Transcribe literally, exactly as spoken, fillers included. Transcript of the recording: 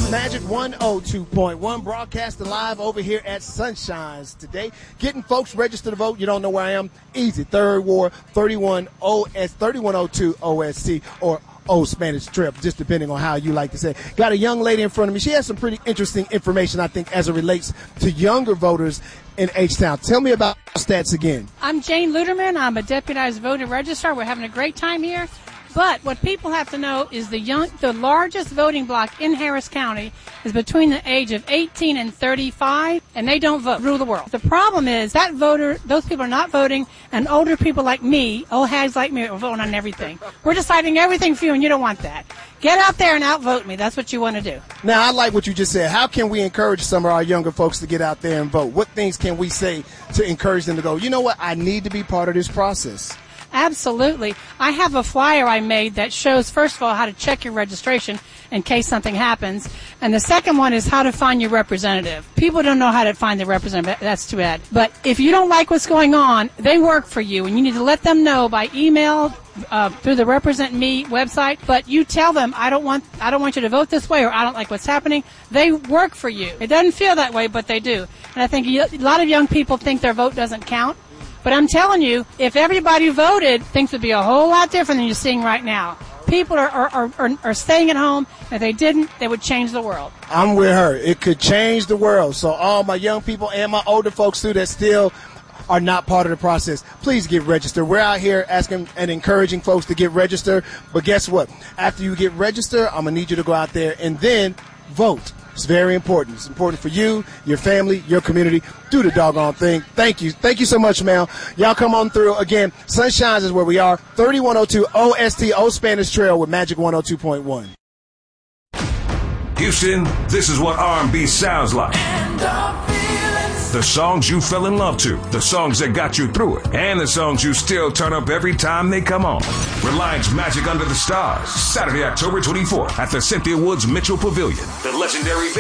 Magic one oh two point one, broadcasting live over here at Sunshines today. Getting folks registered to vote. You don't know where I am? Easy. Third Ward, thirty-one O S, thirty-one oh two O S C, or Old Spanish Trip, just depending on how you like to say it. Got a young lady in front of me. She has some pretty interesting information, I think, as it relates to younger voters in H-Town. Tell me about stats again. I'm Jane Luderman. I'm a deputized voter registrar. We're having a great time here. But what people have to know is the young, the largest voting block in Harris County is between the age of eighteen and thirty-five, and they don't vote. Rule the world. The problem is that voter, those people are not voting, and older people like me, old hags like me, are voting on everything. We're deciding everything for you, and you don't want that. Get out there and outvote me. That's what you want to do. Now, I like what you just said. How can we encourage some of our younger folks to get out there and vote? What things can we say to encourage them to go, you know what, I need to be part of this process? Absolutely. I have a flyer I made that shows, first of all, how to check your registration in case something happens. And the second one is how to find your representative. People don't know how to find their representative. That's too bad. But if you don't like what's going on, they work for you, and you need to let them know by email, uh, through the Represent Me website. But you tell them, I don't want, I don't want you to vote this way, or I don't like what's happening. They work for you. It doesn't feel that way, but they do. And I think a lot of young people think their vote doesn't count. But I'm telling you, if everybody voted, things would be a whole lot different than you're seeing right now. People are, are, are, are staying at home. If they didn't, they would change the world. I'm with her. It could change the world. So all my young people and my older folks, too, that still are not part of the process, please get registered. We're out here asking and encouraging folks to get registered. But guess what? After you get registered, I'm going to need you to go out there and then vote. It's very important. It's important for you, your family, your community. Do the doggone thing. Thank you. Thank you so much, Mel. Y'all come on through. Again, Sunshines is where we are. thirty-one oh two O S T, Old Spanish Trail with Magic one oh two point one. Houston, this is what R and B sounds like. The songs you fell in love to, the songs that got you through it, and the songs you still turn up every time they come on. Reliance Magic Under the Stars, Saturday, October twenty-fourth at the Cynthia Woods Mitchell Pavilion. The legendary